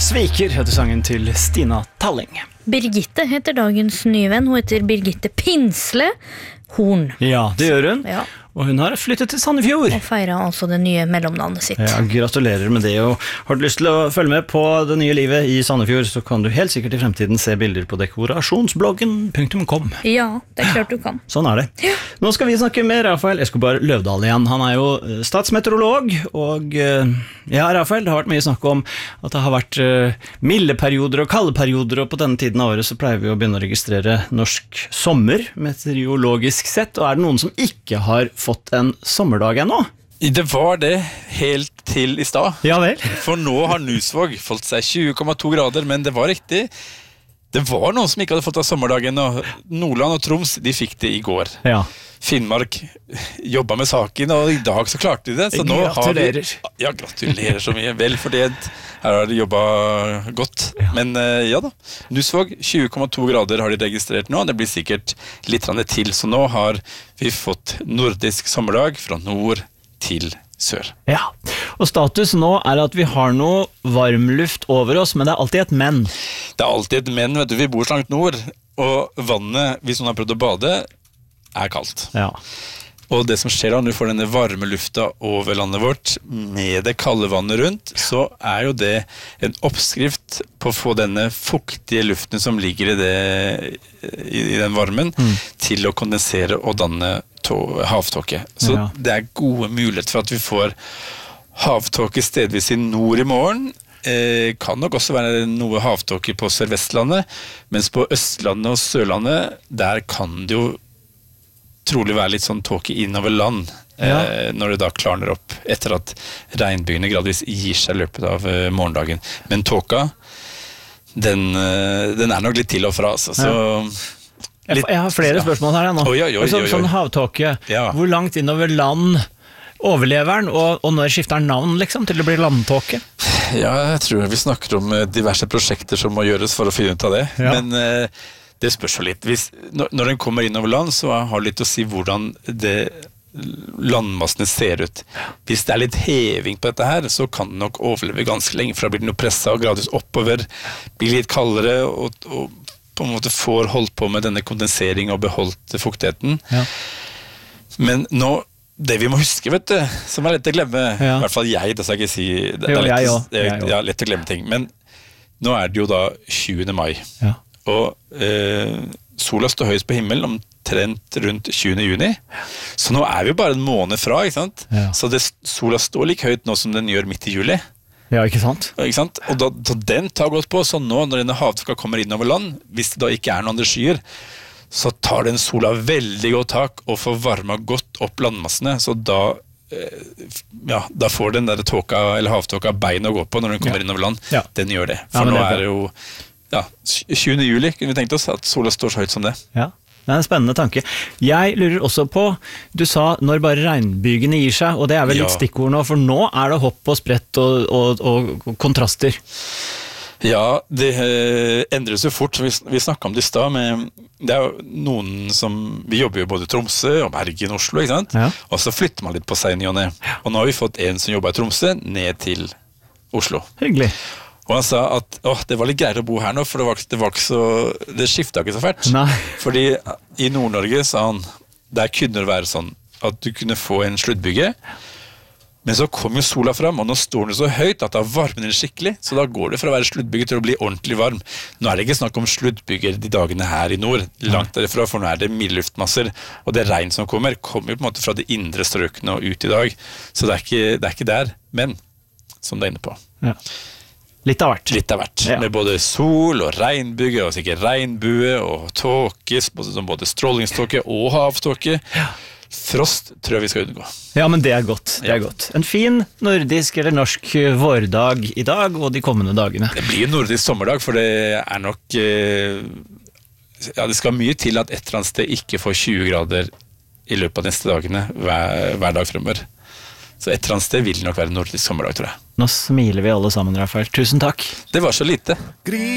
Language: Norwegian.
Sviker heter sangen til Stina Talling. Birgitte heter dagens nye venn. Hun heter Birgitte Pinsle Horn. Ja, det gjør hun. Ja. Og hun har flyttet til Sandefjord. Og feiret altså det nye mellomnavnet sitt. Ja, gratulerer med det. Og har du lyst til å følge med på det nye livet i Sandefjord, så kan du helt sikkert i fremtiden se bilder på dekorasjonsbloggen.com. Ja, det klart du kan. Sånn er det. Ja. Nå skal vi snakke med Rafael Escobar Løvdahl igjen. Han er jo statsmeteorolog, og ja, Rafael, det har vært mye snakk om at det har vært milde perioder og kalde perioder, og på denne tiden av året så pleier vi å begynne å registrere norsk sommer, meteorologisk sett, og er det noen som ikke har fått en sommerdag ennå? Det var det helt til i stad. Ja vel. For nå har Nusvåg fått seg 20,2 grader, men det var riktig. Det var noen som ikke hadde fått av sommerdagen, og Nordland og Troms, de fikk det i går. Ja. Finnmark jobbet med saken, og i dag så klarte de det. Så nå gratulerer. Ja, gratulerer så mye. Vel fordelt. Her har de jobbet godt. Ja. Men ja da, Nusvåg, 20,2 grader har de registrert nå. Det blir sikkert litt til, så nå har vi fått nordisk sommerdag fra nord til sør. Ja, og status nå er at vi har noe varmluft over oss, men det er alltid et men. Det er alltid et men, vet du. Vi bor så langt nord, og vannet, hvis noen har prøvd å bade, er kaldt. Ja. Og det som skjer da, når du får denne varme lufta over landet vårt, med det kalde vannet rundt, så er jo det en oppskrift på å få denne fuktige luften som ligger i den varmen, til å kondensere og danne havtåke. Så det er gode muligheter for at vi får havtåke stedvis i nord i morgen. Kan nok også være noe havtåke på Sør-Vestlandet, mens på Østlandet og Sørlandet, der kan det jo trolig være litt sånn tåke innover land, når det da klarner opp etter at regnbyene gradvis gir seg i løpet av morgendagen. Men tåka, den er nok litt til og fra, altså. Så jeg har flere spørsmål her nå. Sånn havtåke, hvor langt innover land overlever den, og når skifter den navn liksom, til det blir landtåke? Ja, jeg tror vi snakker om diverse prosjekter som må gjøres for å finne ut av det, men det spørs jo litt. Når den kommer inn over land, så har det litt å si hvordan landmassene ser ut. Hvis det er litt heving på dette her, så kan den nok overleve ganske lenge, for da blir den jo presset og gradvis oppover, blir litt kaldere, og på en måte får holdt på med denne kondensering og beholdt fuktigheten. Ja. Men nå, det vi må huske, vet du, som er lett å glemme, i hvert fall jeg, det skal jeg ikke si, det er lett å glemme ting, men nå er det jo da 20. mai. Ja. Og sola står høyest på himmelen omtrent rundt 20. juni. Så nå er vi bare en måned fra, ikke sant? Ja. Så sola står like høyt nå som den gjør midt i juli. Ja, ikke sant? Ikke sant? Og da den tar godt på, så nå når denne havtåka kommer inn over land, hvis det da ikke er noen andre skyer, så tar den sola veldig godt tak og får varmet godt opp landmassene, så da får den der tåka, eller havtåka bein å gå på når den kommer inn over land. Ja. Den gjør det. For nå er det jo 20. juli kunne vi tenkt oss at sola står så høyt som det. Ja, det er en spennende tanke. Jeg lurer også på, du sa når bare regnbygene gir seg, og det er vel litt stikkord nå, for nå er det hopp og sprett og kontraster. Ja, det endres jo fort. Vi snakket om det i sted, men det er jo noen som, vi jobber jo både i Tromsø og Bergen, Oslo, ikke sant? Ja. Og så flytter man litt på seg nye og ned. Og nå har vi fått en som jobber i Tromsø ned til Oslo. Hyggelig. Og han sa at det var litt greier å bo her nå, for det skiftet ikke så fælt. Nei. Fordi i Nord-Norge, sa han, der kunne det være sånn at du kunne få en sluttbygge, men så kom jo sola fram, og nå står den så høyt at da varmer den skikkelig, så da går det fra å være sluttbygge til å bli ordentlig varm. Nå er det ikke snakk om sluttbygger de dagene her i nord, langt derifra, for nå er det milde luftmasser, og det regn som kommer jo på en måte fra de indre strøkene og ut i dag, så det er ikke der, men som det er inne på. Ja. Litt av hvert. Litt av hvert, med både sol og regnbygge, og sikkert regnbue og tåke, som både strålingståke og havtåke. Ja. Frost tror jeg vi skal unngå. Ja, men det er godt. Det er godt. En fin nordisk eller norsk vårdag i dag og de kommende dagene. Det blir en nordisk sommerdag, for det er nok det skal mye til at et eller annet sted ikke får 20 grader i løpet av neste dagene hver dag fremover. Så et eller annet sted vil det nok være en nordisk sommerdag, tror jeg. Nå smiler vi alle sammen, Rafael. Tusen takk. Det var så lite.